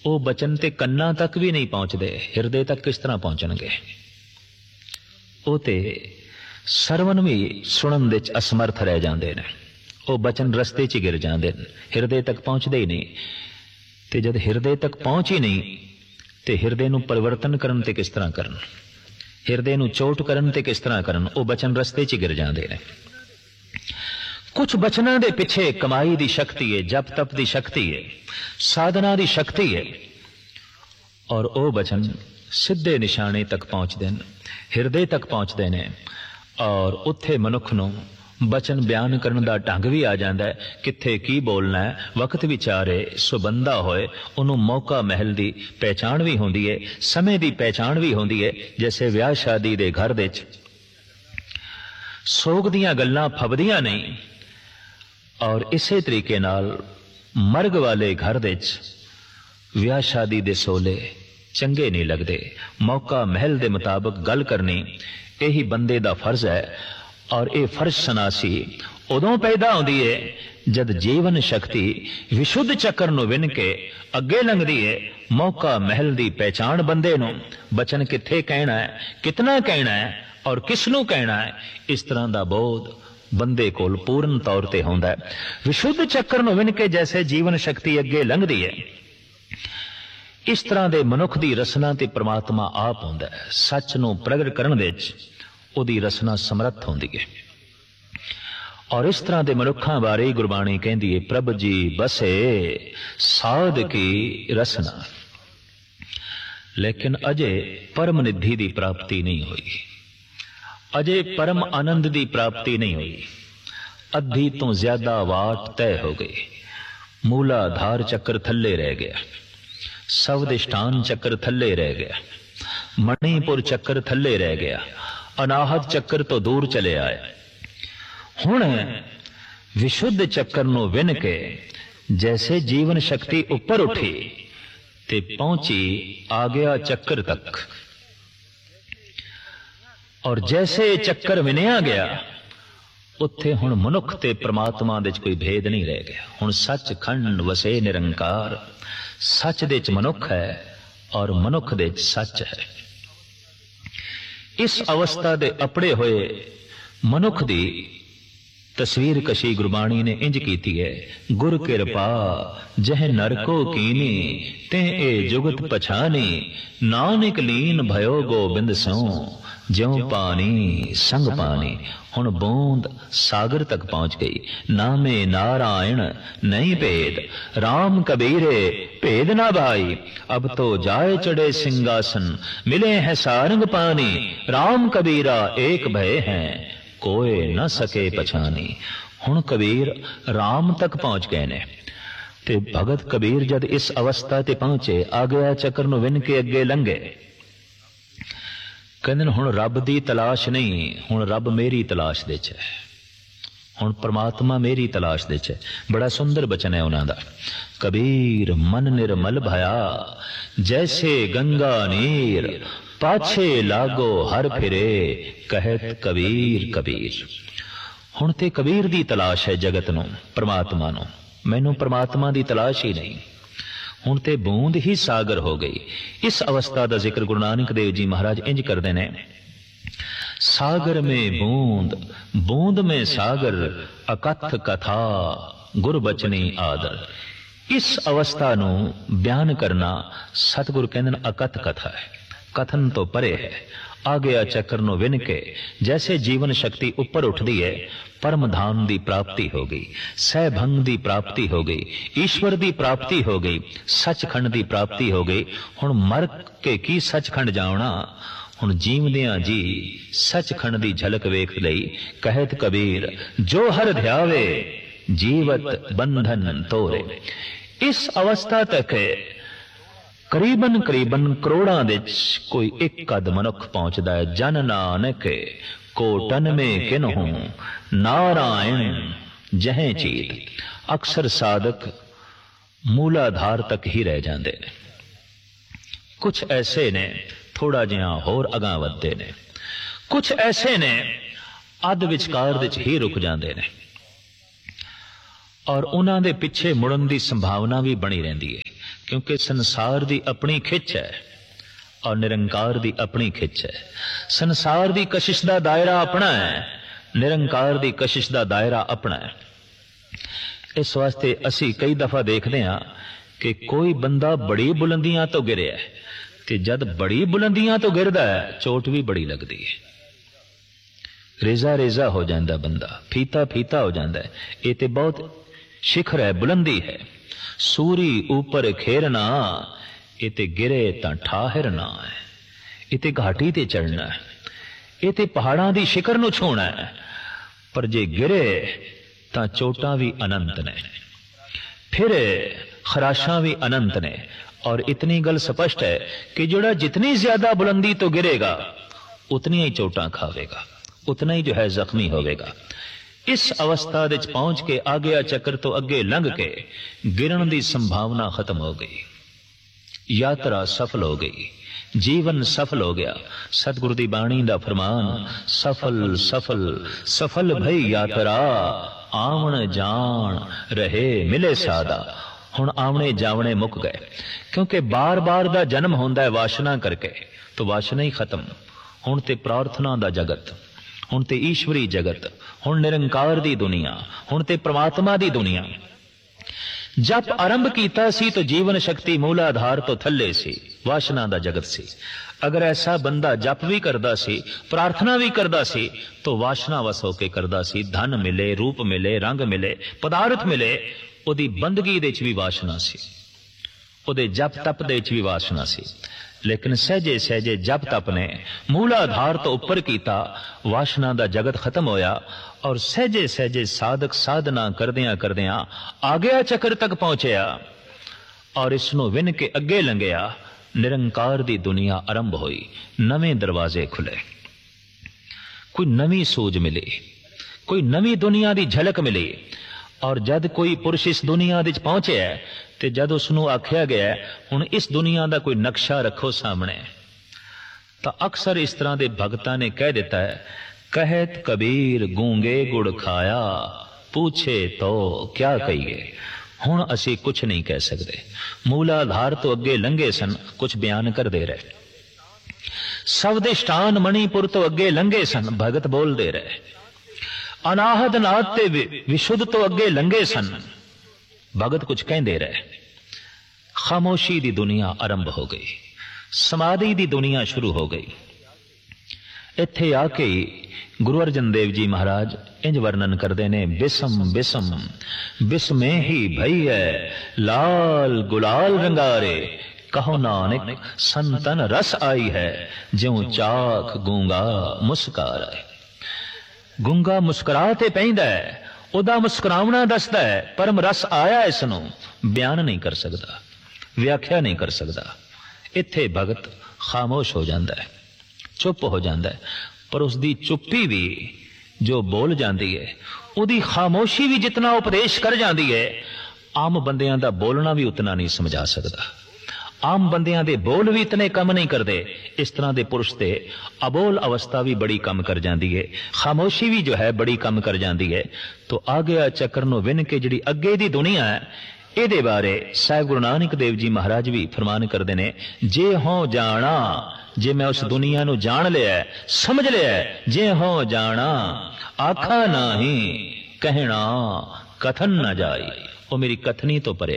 ਉਹ ਬਚਨ ਤੇ ਕੰਨਾਂ ਤੱਕ ਵੀ ਨਹੀਂ ਪਹੁੰਚਦੇ, ਹਿਰਦੇ ਤੱਕ ਕਿਸ ਤਰ੍ਹਾਂ ਪਹੁੰਚਣਗੇ? ਉਹ ਤੇ ਸਰਵਨ ਵੀ ਸੁਣਨ ਦੇ ਅਸਮਰਥ ਰਹਿ ਜਾਂਦੇ ਨੇ। ਉਹ ਬਚਨ ਰਸਤੇ 'ਚ ਗਿਰ ਜਾਂਦੇ ਨੇ, ਹਿਰਦੇ ਤੱਕ ਪਹੁੰਚਦੇ ਹੀ ਨਹੀਂ। ਤੇ ਜਦ ਹਿਰਦੇ ਤੱਕ ਪਹੁੰਚ ਹੀ ਨਹੀਂ ਤੇ ਹਿਰਦੇ ਨੂੰ ਪਰਿਵਰਤਨ ਕਰਨ ਤੇ ਕਿਸ ਤਰ੍ਹਾਂ ਕਰਨ, ਹਿਰਦੇ ਨੂੰ ਚੋਟ ਕਰਨ ਤੇ ਕਿਸ ਤਰ੍ਹਾਂ ਕਰਨ? ਉਹ ਬਚਨ ਰਸਤੇ 'ਚ ਗਿਰ ਜਾਂਦੇ ਨੇ। ਕੁਛ ਬਚਨਾਂ ਦੇ ਪਿੱਛੇ ਕਮਾਈ ਦੀ ਸ਼ਕਤੀ ਹੈ, ਜਪ ਤਪ ਦੀ ਸ਼ਕਤੀ ਹੈ, ਸਾਧਨਾ ਦੀ ਸ਼ਕਤੀ ਹੈ, ਔਰ ਉਹ ਬਚਨ ਸਿੱਧੇ ਨਿਸ਼ਾਨੇ ਤੱਕ ਪਹੁੰਚਦੇ ਨੇ, ਹਿਰਦੇ ਤੱਕ ਪਹੁੰਚਦੇ ਨੇ। ਔਰ ਉੱਥੇ ਮਨੁੱਖ ਨੂੰ ਬਚਨ ਬਿਆਨ ਕਰਨ ਦਾ ਢੰਗ ਵੀ ਆ ਜਾਂਦਾ ਹੈ, ਕਿੱਥੇ ਕੀ ਬੋਲਣਾ ਹੈ, ਵਕਤ ਵਿਚਾਰੇ ਸੁਬੰਦਾ ਹੋਏ, ਉਹਨੂੰ ਮੌਕਾ ਮਹਿਲ ਦੀ ਪਹਿਚਾਣ ਵੀ ਹੁੰਦੀ ਹੈ, ਸਮੇਂ ਦੀ ਪਹਿਚਾਣ ਵੀ ਹੁੰਦੀ ਹੈ। ਜੈਸੇ ਵਿਆਹ ਸ਼ਾਦੀ ਦੇ ਘਰ ਦੇ 'ਚ ਸੋਗ ਦੀਆਂ ਗੱਲਾਂ ਫੱਬਦੀਆਂ ਨਹੀਂ, ਔਰ ਇਸੇ ਤਰੀਕੇ ਨਾਲ ਮਰਗ ਵਾਲੇ ਘਰ ਦੇ 'ਚ ਵਿਆਹ ਸ਼ਾਦੀ ਦੇ ਸੋਲੇ ਚੰਗੇ ਨਹੀਂ ਲੱਗਦੇ। ਮੌਕਾ ਮਹਿਲ ਦੇ ਮੁਤਾਬਕ ਗੱਲ ਕਰਨੀ ਇਹੀ ਬੰਦੇ ਦਾ ਫਰਜ਼ ਹੈ। ਔਰ ਇਹ ਫਰਜ਼ ਸ਼ਨਾਸੀ ਉਦੋਂ ਪੈਦਾ ਹੁੰਦੀ ਹੈ ਜਦ ਜੀਵਨ ਸ਼ਕਤੀ ਵਿਸ਼ੁੱਧ ਚੱਕਰ ਨੂੰ ਵਿੰਨ ਕੇ ਅੱਗੇ ਲੰਘਦੀ ਹੈ। ਮੌਕਾ ਮਹਿਲ ਦੀ ਪਹਿਚਾਣ ਬੰਦੇ ਨੂੰ, ਬਚਨ ਕਿੱਥੇ ਕਹਿਣਾ ਹੈ, ਕਿਤਨਾ ਕਹਿਣਾ ਹੈ ਔਰ ਕਿਸ ਨੂੰ ਕਹਿਣਾ ਹੈ, ਇਸ ਤਰ੍ਹਾਂ ਦਾ ਬੋਧ ਬੰਦੇ ਕੋਲ ਪੂਰਨ ਤੌਰ ਤੇ ਹੁੰਦਾ ਹੈ। ਵਿਸ਼ੁੱਧ ਚੱਕਰ ਨੂੰ ਵਿੰਨ ਕੇ ਜੈਸੇ ਜੀਵਨ ਸ਼ਕਤੀ ਅੱਗੇ ਲੰਘਦੀ ਹੈ, ਇਸ ਤਰ੍ਹਾਂ ਦੇ ਮਨੁੱਖ ਦੀ ਰਸਨਾ ਤੇ ਪ੍ਰਮਾਤਮਾ ਆਪ ਹੁੰਦਾ ਹੈ। ਸੱਚ ਨੂੰ ਪ੍ਰਗਟ ਕਰਨ ਵਿੱਚ ਉਹਦੀ ਰਸਨਾ ਸਮਰੱਥ ਹੁੰਦੀ ਹੈ। ਔਰ ਇਸ ਤਰ੍ਹਾਂ ਦੇ ਮਨੁੱਖਾਂ ਬਾਰੇ ਗੁਰਬਾਣੀ ਕਹਿੰਦੀ ਹੈ, ਪ੍ਰਭ ਜੀ ਬਸੇ ਸਾਧ ਕੀ ਰਸਨਾ। ਲੇਕਿਨ ਅਜੇ ਪਰਮ ਨਿਧੀ ਦੀ ਪ੍ਰਾਪਤੀ ਨਹੀਂ ਹੋਈ, ਅਜੇ ਪਰਮ ਆਨੰਦ ਦੀ ਪ੍ਰਾਪਤੀ ਨਹੀਂ ਹੋਈ। ਅੱਧੀ ਤੋਂ ਜ਼ਿਆਦਾ ਵਾਟ ਤੈਅ ਹੋ ਗਈ। ਮੂਲਾਧਾਰ ਚੱਕਰ ਥੱਲੇ ਰਹਿ ਗਿਆ, ਸਵਦਿਸ਼ਟਾਨ ਚੱਕਰ ਥੱਲੇ ਰਹਿ ਗਿਆ, ਮਣੀਪੁਰ ਚੱਕਰ ਥੱਲੇ ਰਹਿ ਗਿਆ, ਅਨਾਹਤ ਚੱਕਰ ਤੋਂ ਦੂਰ ਚਲੇ ਆਏ। ਹੁਣ ਵਿਸ਼ੁੱਧ ਚੱਕਰ ਨੂੰ ਵਿੰਨ ਕੇ ਜੈਸੇ ਜੀਵਨ ਸ਼ਕਤੀ ਉੱਪਰ ਉੱਠੀ ਤੇ ਪਹੁੰਚੀ ਆ ਗਿਆ ਚੱਕਰ ਤੱਕ। ਔਰ ਜੈਸੇ ਚੱਕਰ ਵਿਨਿਆ ਗਿਆ ਉੱਥੇ ਹੁਣ ਮਨੁੱਖ ਤੇ ਪ੍ਰਮਾਤਮਾ ਦੇ 'ਚ ਕੋਈ ਭੇਦ ਨਹੀਂ ਰਹਿ ਗਿਆ। ਹੁਣ ਸੱਚਖੰਡ ਵਸੇ ਨਿਰੰਕਾਰ। ਸੱਚ ਦੇ 'ਚ ਮਨੁੱਖ ਹੈ ਔਰ ਮਨੁੱਖ ਦੇ 'ਚ ਸੱਚ ਹੈ। ਇਸ ਅਵਸਥਾ ਦੇ ਅਪੜੇ ਹੋਏ ਮਨੁੱਖ ਦੀ ਤਸਵੀਰ ਕਸ਼ੀ ਗੁਰਬਾਣੀ ਨੇ ਇੰਜ ਕੀਤੀ ਹੈ, ਗੁਰ ਕਿਰਪਾ ਜਹ ਨਰਕੋ ਕੀਨੀ ਤੇ ਇਹ ਜੁਗਤ ਪਛਾਨੀ, ਨਾਨਕ ਲੀਨ ਭਇਓ ਗੋਬਿੰਦ ਸਿਉ ਜਿਉ ਪਾਣੀ ਸੰਗ ਪਾਣੀ। ਹੁਣ ਬੂੰਦ ਸਾਗਰ ਤੱਕ ਪਹੁੰਚ ਗਈ। ਨਾਮੇ ਨਾਰਾਇਣ ਨਹੀਂ ਭੇਦ, ਰਾਮ ਕਬੀਰੇ ਭੇਦ ਨਾ ਭਾਈ। ਅਬ ਤੋ ਜਾਏ ਚੜੇ ਸਿੰਘਾਸਨ, ਮਿਲੇ ਹੈ ਸਾਰੰਗ ਪਾਣੀ। ਰਾਮ ਕਬੀਰਾ ਏਕ ਭਏ ਹੈ, ਕੋਏ ਨਾ ਸਕੇ ਪਛਾਨੀ। ਹੁਣ ਕਬੀਰ ਰਾਮ ਤੱਕ ਪਹੁੰਚ ਗਏ ਨੇ। ਤੇ ਭਗਤ ਕਬੀਰ ਜਦ ਇਸ ਅਵਸਥਾ ਤੇ ਪਹੁੰਚੇ, ਆ ਗਿਆ ਚੱਕਰ ਨੂੰ ਵਿੰਨ ਕੇ ਅੱਗੇ ਲੰਘੇ। ਕਹਿੰਦੇ ਹੁਣ ਰੱਬ ਦੀ ਤਲਾਸ਼ ਨਹੀਂ, ਹੁਣ ਰੱਬ ਮੇਰੀ ਤਲਾਸ਼ ਦੇ 'ਚ ਹੈ। ਹੁਣ ਪ੍ਰਮਾਤਮਾ ਮੇਰੀ ਤਲਾਸ਼ ਦੇ 'ਚ ਹੈ। ਬੜਾ ਸੁੰਦਰ ਬਚਨ ਹੈ ਉਹਨਾਂ ਦਾ, ਕਬੀਰ ਮਨ ਨਿਰਮਲ ਭਇਆ ਜੈਸੇ ਗੰਗਾ ਨੀਰ, ਪਾਛੇ ਲਾਗੋ ਹਰ ਫਿਰੇ ਕਹਿਤ ਕਬੀਰ ਕਬੀਰ। ਹੁਣ ਤੇ ਕਬੀਰ ਦੀ ਤਲਾਸ਼ ਹੈ ਜਗਤ ਨੂੰ, ਪ੍ਰਮਾਤਮਾ ਨੂੰ। ਮੈਨੂੰ ਪ੍ਰਮਾਤਮਾ ਦੀ ਤਲਾਸ਼ ਹੀ ਨਹੀਂ। ਹੁਣ ਤੇ ਬੂੰਦ ਹੀ ਸਾਗਰ ਹੋ ਗਈ। ਇਸ ਅਵਸਥਾ ਦਾ ਜ਼ਿਕਰ ਗੁਰੂ ਨਾਨਕ ਦੇਵ ਜੀ ਮਹਾਰਾਜ ਇੰਜ ਕਰਦੇ ਨੇ, ਸਾਗਰ ਮੇਂ ਬੂੰਦ ਬੂੰਦ ਮੇਂ ਸਾਗਰ, ਅਕਥ ਕਥਾ ਗੁਰ ਬਚਨੀ ਆਦਰ। ਇਸ ਅਵਸਥਾ ਨੂੰ ਬਿਆਨ ਕਰਨਾ ਸਤਿਗੁਰ ਕਹਿੰਦੇ ਨੇ ਅਕਥ ਕਥਾ ਹੈ, ਕਥਨ ਤੋਂ ਪਰੇ ਹੈ। ਆ ਗਿਆ ਚੱਕਰ ਨੂੰ ਵਿੰਨ ਕੇ ਜੈਸੇ ਜੀਵਨ ਸ਼ਕਤੀ ਉੱਪਰ ਉੱਠਦੀ ਹੈ, ਪਰਮ ਧਾਮ ਦੀ ਪ੍ਰਾਪਤੀ ਹੋ ਗਈ, ਸਹਿਭੰਗ ਦੀ ਪ੍ਰਾਪਤੀ ਹੋ ਗਈ, ਈਸ਼ਵਰ ਦੀ ਪ੍ਰਾਪਤੀ ਹੋ ਗਈ, ਸੱਚਖੰਡ ਦੀ ਪ੍ਰਾਪਤੀ ਹੋ ਗਈ। ਹੁਣ ਮਰ ਕੇ ਕੀ ਸੱਚਖੰਡ ਜਾਣਾ, ਹੁਣ ਜੀਵਦਿਆਂ ਜੀ ਸੱਚਖੰਡ ਦੀ ਝਲਕ ਵੇਖ ਲਈ। ਕਹਿਤ ਕਬੀਰ ਜੋ ਹਰ ਧਿਆਵੇ, ਜੀਵਤ ਬੰਧਨ ਤੋਰੇ। ਇਸ ਅਵਸਥਾ ਤੱਕ ਕਰੀਬਨ ਕਰੋੜਾਂ ਦੇ ਕੋਈ ਇੱਕ ਅੱਧ ਮਨੁੱਖ ਪਹੁੰਚਦਾ ਹੈ। ਜਨ ਨਾਨਕ ਕੋਟਨ ਮੇਂ ਕਿਨਹੂ, ਨਾਰਾਇਣ ਜਹੇ ਚੀਤ। ਅਕਸਰ ਸਾਧਕ ਮੂਲਾਧਾਰ ਤੱਕ ਹੀ ਰਹਿ ਜਾਂਦੇ ਨੇ। ਕੁਛ ਐਸੇ ਨੇ ਥੋੜਾ ਜਿਹਾ ਹੋਰ ਅਗਾਂਹ ਵੱਧਦੇ ਨੇ, ਕੁਛ ਐਸੇ ਨੇ ਅੱਧ ਵਿਚਕਾਰ ਵਿੱਚ ਹੀ ਰੁਕ ਜਾਂਦੇ ਨੇ। ਔਰ ਉਹਨਾਂ ਦੇ ਪਿੱਛੇ ਮੁੜਨ ਦੀ ਸੰਭਾਵਨਾ ਵੀ ਬਣੀ ਰਹਿੰਦੀ ਹੈ। क्योंकि संसार दी अपनी खिच है और निरंकार दी अपनी खिच है। संसार दी कशिश दा दायरा अपना है, निरंकार दी कशिश दा दायरा अपना है। इस वास्ते असी कई दफा देखते हैं कि कोई बंदा बड़ी बुलंदियां तो गिरे है, ते जद बड़ी बुलंदियां तो गिरदा है चोट भी बड़ी लगती है, रेजा रेजा हो जाता बंदा, फीता फीता हो जाता है। ये तो बहुत शिखर है, बुलंदी है। सूरी ऊपर खेरना, ये ते गिरे तां ठाहिरना है। ये ते घाटी ते चढ़ना है, ये ते पहाड़ां दी शिखर नूं छूना है। पर जे गिरे तां चोटां भी अनंत ने, फिर खराशां भी अनंत ने। और इतनी गल स्पष्ट है कि जोड़ा जितनी ज्यादा बुलंदी तो गिरेगा उतनी ही चोटां खावेगा, उतना ही जो है जख्मी होवेगा। इस अवस्था विच पहुंच के आ गया चक्कर तो अगे लंघ के गिरन की संभावना खत्म हो गई, यात्रा सफल हो गई, जीवन सफल हो गया। सतगुरु दी बाणी दा फरमान, सफल सफल सफल भई यात्रा, आवन जान रहे मिले सादा। हुण आवणे जावणे मुक गए, क्योंकि बार बार दा जन्म होंदा है वासना करके, तो वासना ही खत्म। हुण ते प्रार्थना दा जगत, हुण ते ईश्वरी जगत, हुण निरंकार दी दुनिया, हुण ते परमात्मा दी दुनिया। जप आरंभ कीता सी तो जीवन शक्ति मूलाधार तो थल्ले सी, वासना दा जगत सी। अगर ऐसा बंदा जप भी करदा सी, प्रार्थना भी करदा सी, तो वासना वस होके करदा सी। धन मिले, रूप मिले, रंग मिले, पदार्थ मिले, उहदी बंदगी दे च भी वासना सी, उहदे जप तप दे च भी वासना सी। लेकिन सहजे सहजे जप तप ने मूलाधार तो उपर कीता, वासना दा जगत खत्म होया और सहजे सहजे साधक साधना करदियां करदियां आ गया चक्कर तक पहुंचया और इसनों विन के अगे लंघिया। निरंकार दी दुनिया आरंभ हुई, नवे दरवाजे खुले, कोई नवी सूझ मिली, कोई नवी दुनिया दी झलक मिली। और जद कोई पुरुष इस दुनिया विच पहुंचे है ते जद उसनों आख्या गया हुण इस दुनिया का कोई नक्शा रखो सामने, तो अक्सर इस तरह के भगतां ने कह दिता है, कहत कबीर गूंगे गुड़ खाया, पूछे तो क्या कहिए। हुण असी कुछ नहीं कह सकते, मूलाधार तो अगे लंघे सन, कुछ बयान कर दे रहे। सवदिष्टान मणिपुर तो अगे लंघे सन, भगत बोल दे रहे। अनाहद नाथ ते विशुद्ध तो अगे लंघे सन, भगत कुछ कह दे रहे। खामोशी दी दुनिया आरंभ हो गई, समाधि दी दुनिया शुरू हो गई। इत्थे आके गुरु अर्जन देव जी महाराज इंज वर्णन करते ने, बिसम बिसम बिस्मे ही भई है, लाल गुलाल रंगारे, कहो नानक संतन रस आई है, ज्यों चाख गूंगा मुस्कार है। गूंगा मुस्कुरा ते पैंदा है, उदा मुस्कुरावना दसदा है, परम रस आया इसनों बयान नहीं कर सकता, व्याख्या नहीं कर सकता। इत्थे भगत खामोश हो जाता है, चुप हो जाता है। पर उसकी चुप्पी भी जो बोल जाती है, उदी खामोशी भी जितना उपदेश कर जाती है, आम बंदियां दा बोलना भी उतना नहीं समझा सकता। आम बंदियां दे बोल भी इतने कम नहीं करते, इस तरह के पुरुष ते अबोल अवस्था भी बड़ी कम कर जाती है, खामोशी भी जो है बड़ी कम कर जाती है। तो आ गया चक्कर नो विन के जिहड़ी अगे दी दुनिया है, इहदे बारे साहिब गुरु नानक देव जी महाराज भी फरमान करते हैं, जे हो जाना, जे मैं उस दुनिया नू जान लिया, समझ लिया, जे हो जाना आखा नाही, कहना कथन न जाई। वो मेरी कथनी तो परे,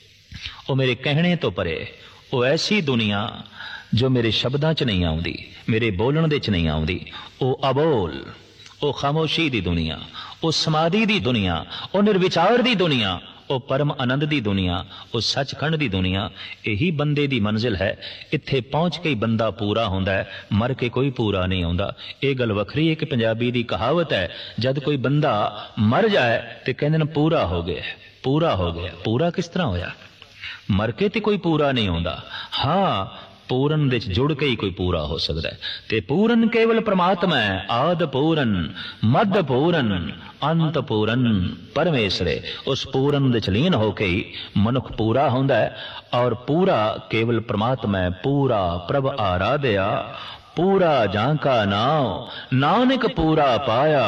वो मेरे कहने तो परे, वो ऐसी दुनिया जो मेरे शब्दां च नहीं आउंदी, मेरे बोलण दे च नहीं आउंदी। वो अबोल, वो खामोशी दी दुनिया, वो समाधि दी दुनिया, वो निर्विचार दी दुनिया, वो परम आनंद दी दुनिया, वो सचखंड दी दुनिया। यही बंदे दी मंजिल है। इत्थे पहुंच के ही बंदा पूरा होंदा है, मर के कोई पूरा नहीं होंदा। ये गल वखरी है कि पंजाबी दी कहावत है, जद कोई बंदा मर जाए तो कहंदे ने पूरा हो गया, पूरा हो गया। पूरा किस तरह होया? मर के तो कोई पूरा नहीं होंदा। हाँ, पूरन दे जुड़ के ही कोई पूरा हो सकता है। ते पूरन केवल परमात्मा है, आद पूरन, मध्य पूरन, अंत पूरन परमेश्वर। उस पूरन दे लीन होके ही मनुख पूरा होंदा है। और पूरा केवल परमात्मा है। पूरा प्रभ आराध्या, पूरा जांका नाव, नानक पूरा पाया,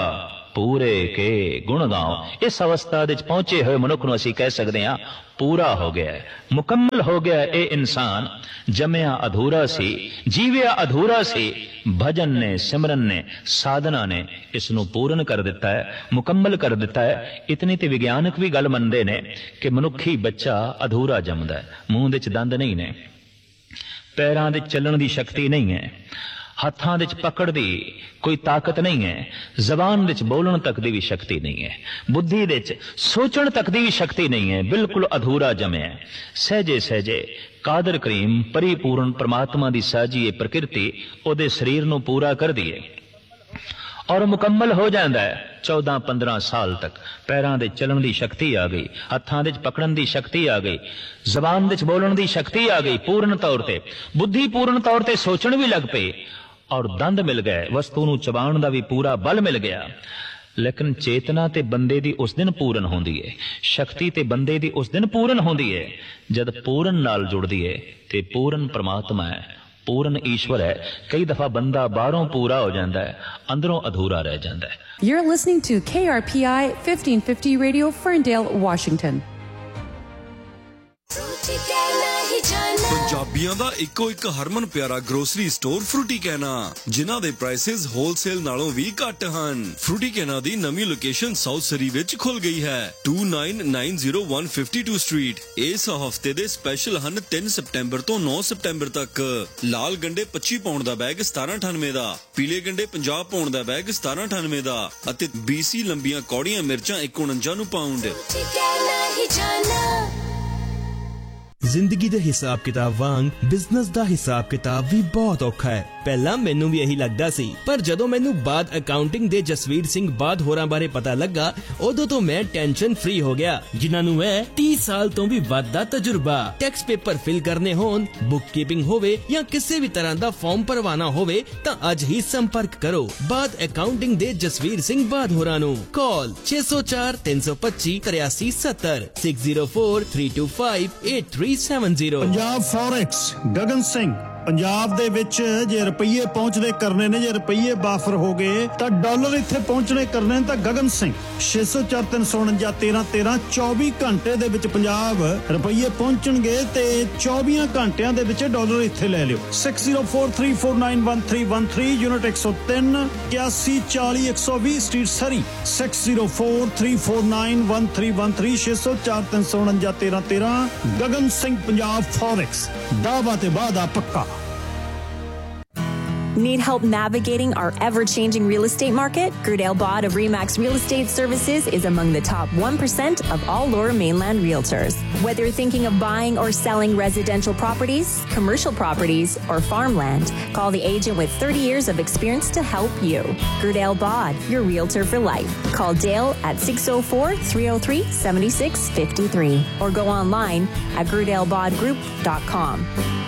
पूरे के गुण गाओ। इस अवस्था दे पहुंचे हुए मनुख नूं असीं कह सकते हैं पूरा हो गया है, मुकम्मल हो गया ये इंसान। जमया अधूरा सी, जीविया अधूरा सी, भजन ने, सिमरन ने, साधना ने इसनूं पूर्ण कर दिता है, मुकम्मल कर दिता है। इतनी तो विज्ञानक भी गल मनते ने कि मनुखी बच्चा अधूरा जमदा है। मूँह दे च दंद नहीं ने, पैरां दे चलण दी शक्ति नहीं है, हत्थां दे पकड़ दी कोई ताकत नहीं है, जबान दे बोलण तक दी भी शक्ति नहीं है, बुद्धि दे सोचण तक दी भी शक्ति नहीं है, बिल्कुल अधूरा जमे है। सहजे सहजे कादर करीम परिपूर्ण परमात्मा दी साजी ये प्रकृति ओदे शरीर नूं पूरा कर दिए और मुकम्मल हो जाता है। 14-15 साल तक पैरां दे चलण दी शक्ति आ गई, हत्थां दे पकड़न दी शक्ति आ गई, जबान दे बोलण दी शक्ति आ गई, पूर्ण तौर ते बुद्धि पूर्ण तौर ते सोचण भी लग पई और दंद मिल गए, वस्तु नूं चबाण दा भी पूरा बल मिल गया। लेकिन चेतना ते बंदे दी उस दिन पूर्ण होंदी है, शक्ति ते बंदे दी उस दिन पूर्ण होंदी है जद पूर्ण नाल जुड़दी है ते पूर्ण परमात्मा है, पूर्ण ईश्वर है। कई दफा बंदा बाहरों पूरा हो जाता है, अंदरों अधूरा रह जाता है। You're listening to KRPI 1550 Radio, Ferndale, Washington. पंजाबियों दा इको एक हरमन प्यारा ग्रोसरी स्टोर फ्रूटी कहना, जिन्हां दे प्राइसेस होलसेल नालों भी घट हन। फ्रूटी कहना दी नवी लोकेशन साउथ सरी विच खुल गई है, 2990 स्ट्रीट। इस हफ्ते दे स्पेशल हन 3 सितंबर तो 9 सितंबर तक। लाल गंडे 25 पाउंड दा बैग 1798 दा, पीले गंडे 50 पाउंड दा बैग 1798 दा अते BC लंबियां कौड़ियां मिर्चां 49 पाउंड। जिंदगी दे हिसाब किताब वांग बिजनेस दा हिसाब किताब भी बहुत औखा है। पहला मैनू भी यही लगदा सी, पर जदों मैनू बाद अकाउंटिंग दे जसवीर सिंह बाद होरां बारे पता लगा, उदों तो मैं टेंशन फ्री हो गया, जिन्हां नू है 30 साल तो भी वध दा तजुर्बा। टैक्स पेपर फिल करने होन, बुक कीपिंग होवे या किसी भी तरह दा फॉर्म भरवाना होवे तां अज ही संपर्क करो बाद अकाउंटिंग दे जसवीर सिंह बाद होरां नू। कॉल 604 325 83 70 604 325 8370। पंजाब फॉरेक्स गगन सिंह। पंजाब दे विच जे रुपये पहुंचदे करने ने, जे रुपये बाफर हो गए तां डॉलर इत्थे पहुंचने करने तां गगन सिंह 604 349 13 13 24 घंटे दे विच पंजाब रुपये पहुंचणगे ते 24 घंटिਆਂ ਦੇ ਵਿੱਚ ਡਾਲਰ ਇੱਥੇ ਲੈ ਲਿਓ। 6043491313 यूनिट 103 8140 120 स्ट्रीट सरी 6043491313 604 349 13 13 गगन सिंह पंजाब फॉरेक्स। दावा ते वादा पक्का। Need help navigating our ever-changing real estate market? Gerdale Bod of Remax Real Estate Services is among the top 1% of all Lower Mainland realtors. Whether you're thinking of buying or selling residential properties, commercial properties, or farmland, call the agent with 30 years of experience to help you. Gerdale Bod, your realtor for life. Call Dale at 604-303-7653 or go online at GerdaleBodGroup.com.